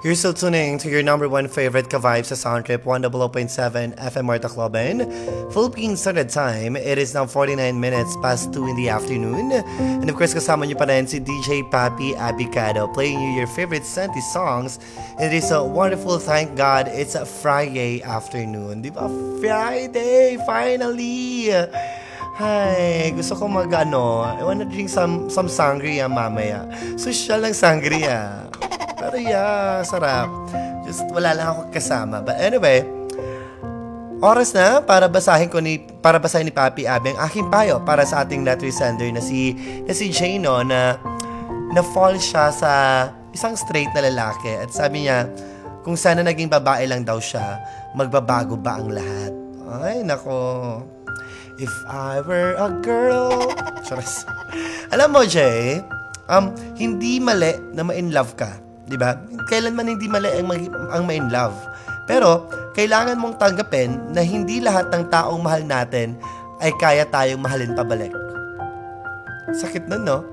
You're still tuning to your number one favorite ka-vibes sa Soundtrip 100.7 FM Marta Clubin. Philippine Standard Time, it is now 49 minutes past 2 in the afternoon. And of course, kasama niyo pa rin si DJ Papi Abicado playing you your favorite Santi songs. It is a wonderful, thank God, it's a Friday afternoon. Di ba? Friday! Finally! Hi, gusto ko I wanna drink some sangria mamaya. Social ng sangria. Pero yeah, sarap. Just wala lang ako kasama. But anyway, oras na para basahin ni Papi Abby ang aking payo para sa ating letter sender na si Jano na fall siya sa isang straight na lalaki. At sabi niya, kung sana naging babae lang daw siya, magbabago ba ang lahat? Ay, nako. If I were a girl. Charas. Alam mo, Jay, hindi mali na ma-in love ka. Diba? Kailanman hindi mali ang ma-in love. Pero, kailangan mong tanggapin na hindi lahat ng taong mahal natin ay kaya tayong mahalin pabalik. Sakit nun, no?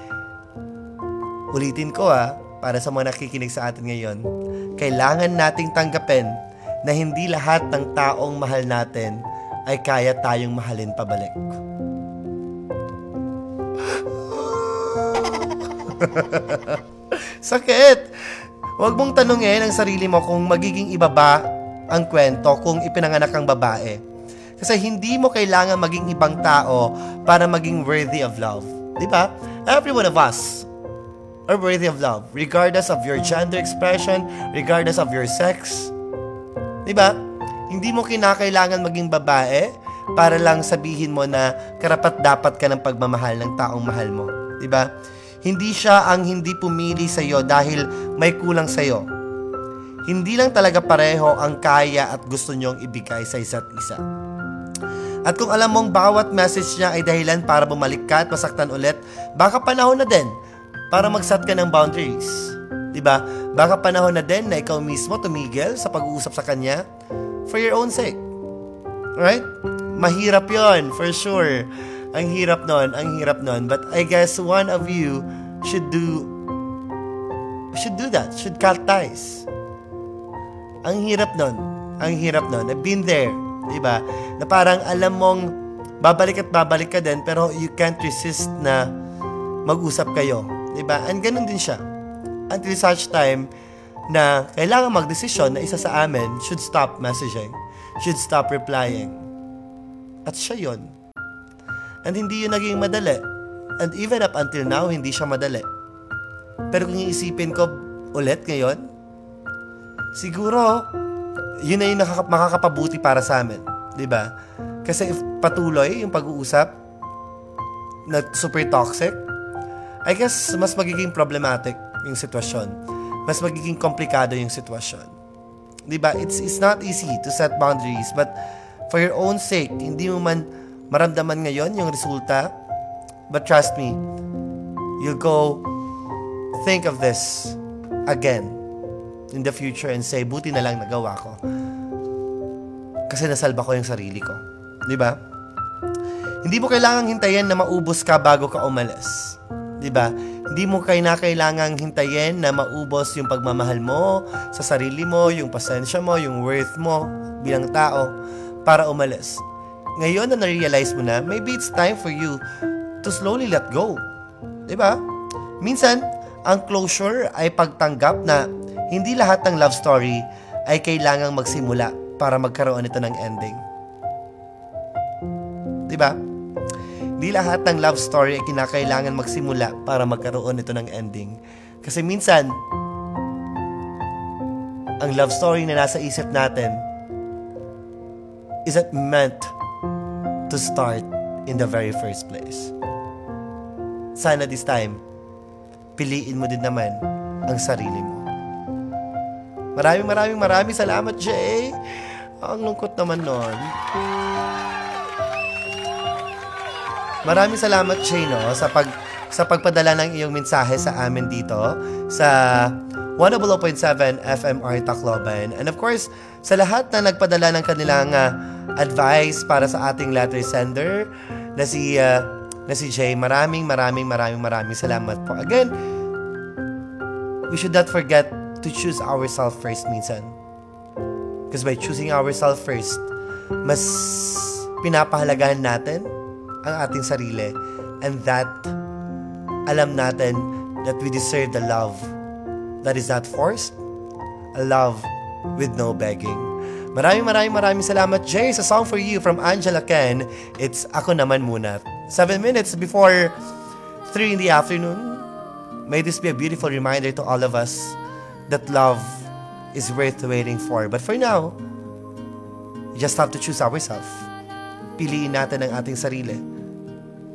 Ulitin ko para sa mga nakikinig sa atin ngayon. Kailangan nating tanggapin na hindi lahat ng taong mahal natin ay kaya tayong mahalin pabalik. Sakit! Huwag mong tanungin ang sarili mo kung magiging iba ba ang kwento kung ipinanganak kang babae. Kasi hindi mo kailangan maging ibang tao para maging worthy of love. Diba? Every one of us are worthy of love. Regardless of your gender expression, regardless of your sex. Diba? Hindi mo kinakailangan maging babae para lang sabihin mo na karapat-dapat ka ng pagmamahal ng taong mahal mo. Diba? Hindi siya ang hindi pumili sa'yo dahil may kulang sa'yo. Hindi lang talaga pareho ang kaya at gusto niyong ibigay sa isa't isa. At kung alam mong bawat message niya ay dahilan para bumalik ka at masaktan ulit, baka panahon na din para mag-set ka ng boundaries. Diba? Baka panahon na din na ikaw mismo tumigil sa pag-uusap sa kanya for your own sake. Right? Mahirap yon for sure. Ang hirap nun. But I guess one of you should do that. Should cut ties. Ang hirap nun. I've been there. Diba? Na parang alam mong babalik ka din pero you can't resist na mag-usap kayo. Diba? And ganun din siya. Until such time na kailangan magdesisyon na isa sa amin should stop messaging. Should stop replying. At siya yun. And hindi yun naging madali. And even up until now, hindi siya madali. Pero kung iisipin ko ulit ngayon, siguro, yun na yung makakapabuti para sa amin. Diba? Kasi if patuloy yung pag-uusap na super toxic, I guess mas magiging problematic yung sitwasyon. Mas magiging komplikado yung sitwasyon. Diba? It's not easy to set boundaries, but for your own sake, hindi mo man maramdaman ngayon yung resulta, but trust me, you'll go think of this again in the future and say, buti na lang nagawa ko. Kasi nasalba ko yung sarili ko. Diba? Hindi mo kailangang hintayin na maubos ka bago ka umalis. Diba? Hindi mo kailangang hintayin na maubos yung pagmamahal mo sa sarili mo, yung pasensya mo, yung worth mo bilang tao para umalis. Ngayon na na-realize mo na, maybe it's time for you to slowly let go. Diba? Minsan, ang closure ay pagtanggap na hindi lahat ng love story ay kailangang magsimula para magkaroon ito ng ending. Diba? Hindi lahat ng love story ay kinakailangan magsimula para magkaroon ito ng ending. Kasi minsan, ang love story na nasa isip natin isn't meant to start in the very first place. Sana this time, piliin mo din naman ang sarili mo. Maraming salamat, Jay. Ang lungkot naman nun. Maraming salamat, Jay, no, sa pagpadala ng iyong mensahe sa amin dito sa 100.7 FM Marta Clubin. And of course, sa lahat na nagpadala ng kanilang advice para sa ating letter sender na si Jay, maraming salamat po. Again, we should not forget to choose ourselves first minsan. Because by choosing ourselves first, mas pinapahalagahan natin ang ating sarili. And that, alam natin that we deserve the love that is not forced, a love with no begging. Maraming salamat, Jay, sa song for you from Angela Ken. It's Ako Naman Muna. 7 minutes before 3 in the afternoon. May this be a beautiful reminder to all of us that love is worth waiting for. But for now, we just have to choose ourselves. Piliin natin ang ating sarili.